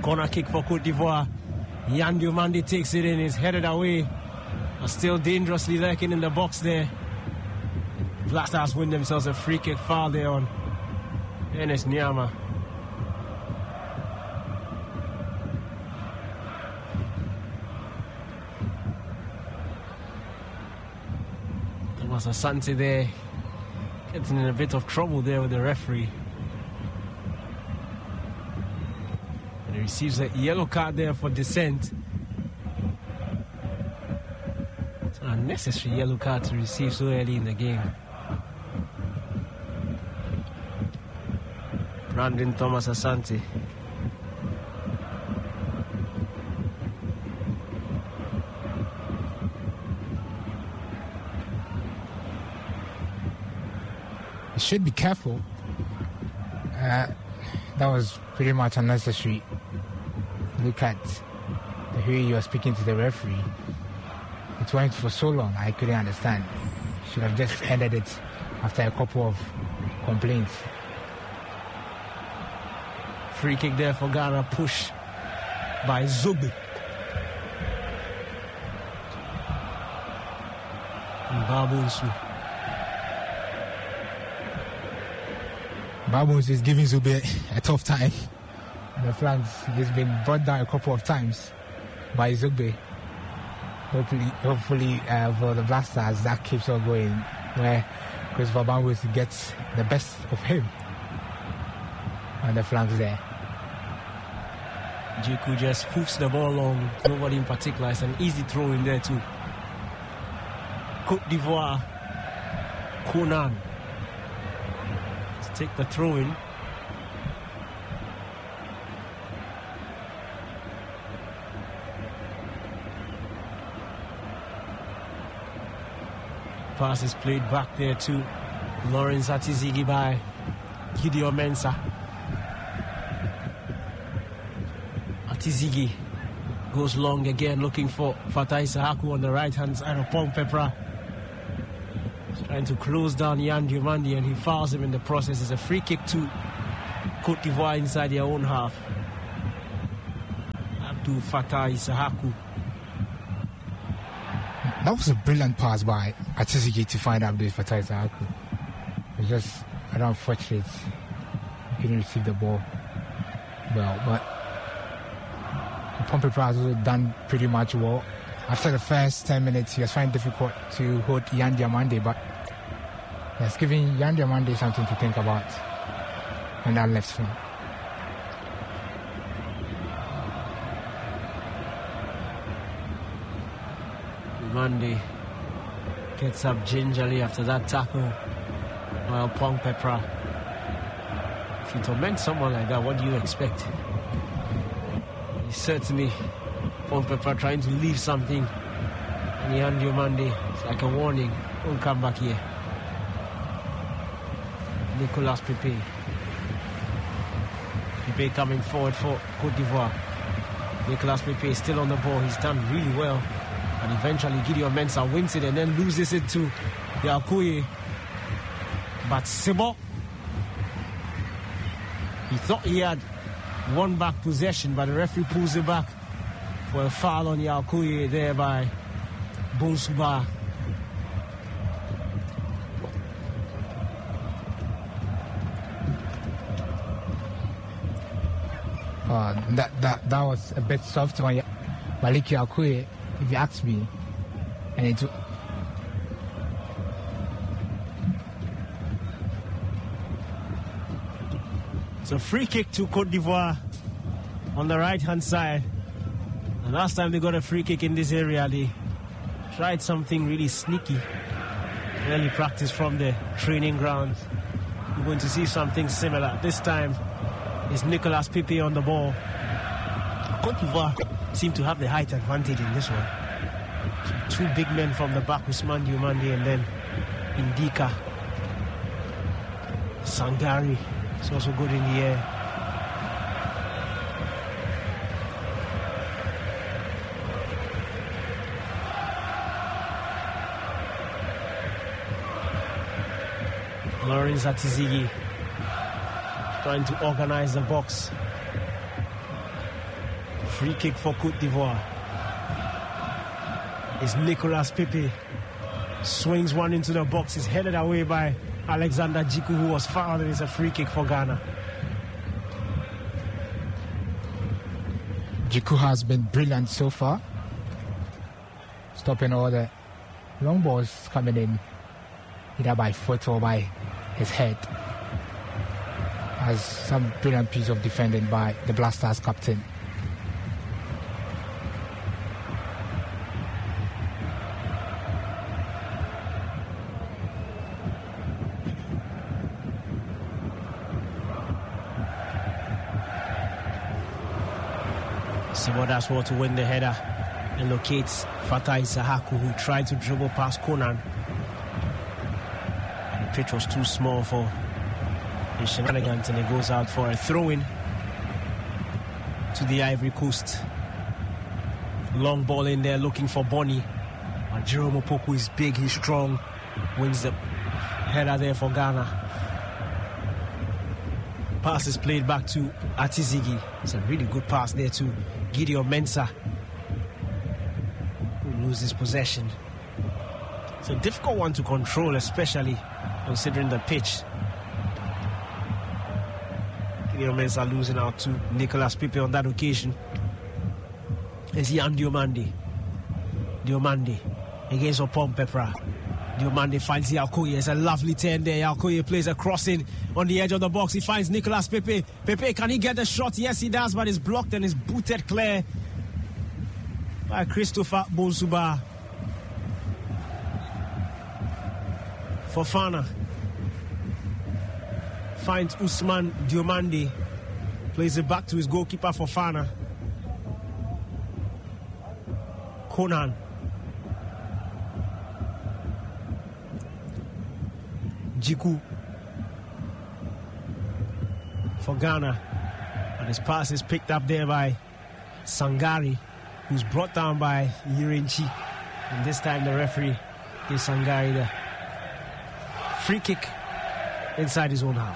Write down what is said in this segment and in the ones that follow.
Corner kick for Cote d'Ivoire. Yan Diomande takes it in, is headed away. Still dangerously lurking in the box there. Black Stars win themselves a free kick foul there on Ernest Nyama. Thomas Asante there getting in a bit of trouble there with the referee. And he receives a yellow card there for dissent. It's an unnecessary yellow card to receive so early in the game. Brandon Thomas Asante. You should be careful. That was pretty much unnecessary. Look at the way you were speaking to the referee. It went for so long, I couldn't understand. Should have just ended it after a couple of complaints. Free kick there for Ghana, push by Zugbe. And Babunsu. Babunsu is giving Zugbe a tough time. The flanks, he's been brought down a couple of times by Zugbe. Hopefully for the Black Stars, that keeps on going, where Christopher Babunsu gets the best of him on the flanks there. Jiku just hoofs the ball long. Nobody in particular. It's an easy throw in there too. Cote d'Ivoire, Conan. Let's take the throw in. Pass is played back there to Lawrence Atizigi by Gideon Mensah. Atizigi goes long again, looking for Fatai Sahaku on the right hand side of Pong Pepra. He's trying to close down Yan Diomande and he fouls him in the process. It's a free kick to Cote d'Ivoire inside their own half. Abdul Fatai Sahaku. That was a brilliant pass by Atizigi to find Abdul Fatai Sahaku. It's just unfortunate he couldn't receive the ball well, but Pompey has also done pretty much well. After the first 10 minutes, he was finding it difficult to hold Yan Diomande, but he's giving Yan Diomande something to think about on that left flank. Diomande gets up gingerly after that tackle. While Pong Pepra. If you torment someone like that, what do you expect? Certainly Pong Pepra trying to leave something, and Yan Diomande, it's like a warning, don't come back here. Nicolas Pepe coming forward for Cote d'Ivoire. Nicolas Pepe is still on the ball. He's done really well, and eventually Gideon Mensah wins it and then loses it to Yakuye. But Sibo, he thought he had won back possession, but the referee pulls it back for a foul on Yakuye there by Bonsuba. That was a bit soft on Malik Yakuye, if you ask me. And it So free kick to Cote d'Ivoire on the right hand side. And last time they got a free kick in this area, they tried something really sneaky. Early practice from the training ground. We're going to see something similar. This time it's Nicolas Pepe on the ball. Cote d'Ivoire seem to have the height advantage in this one. Two big men from the back, Ousmane Diomande and then Indika. Sangari is also good in the air. Lawrence Atizigi trying to organize the box. Free kick for Cote d'Ivoire. It's Nicolas Pepe. Swings one into the box. Is headed away by Alexander Djiku, who was fouled, and it's a free kick for Ghana. Djiku has been brilliant so far, stopping all the long balls coming in, either by foot or by his head. Has some brilliant piece of defending by the Black Stars captain. Simodaswo to win the header and locates Fatai Sahaku, who tried to dribble past Conan. And the pitch was too small for his shenanigans, and he goes out for a throw-in to the Ivory Coast. Long ball in there looking for Bonny. And Jerome Opoku is big, he's strong. Wins the header there for Ghana. Pass is played back to Atizigi. It's a really good pass there to Gideon Mensah, who loses possession. It's a difficult one to control, especially considering the pitch. Gideon Mensah losing out to Nicolas Pepe on that occasion. It's Yan Diomande. Diomande against Opon Pepra. Diomande finds Yalkoye. It's a lovely turn there. Yalkoye plays a crossing on the edge of the box. He finds Nicolas Pepe. Pepe, can he get the shot? Yes, he does, but it's blocked and is booted clear by Christopher Bonsuba. Fofana finds Usman Diomande. Plays it back to his goalkeeper, Fofana. Conan. Djiku for Ghana, and his pass is picked up there by Sangari, who's brought down by Yirenchi, and this time the referee gives Sangari the free kick inside his own half.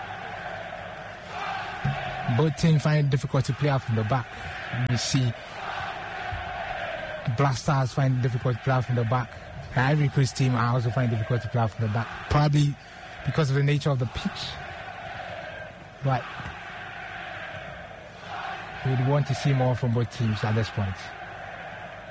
Both teams find it difficult to play out from the back. You see the Black Stars find it difficult to play out from the back. The Ivory Coast team I also find it difficult to play out from the back, probably because of the nature of the pitch. But we'd want to see more from both teams at this point.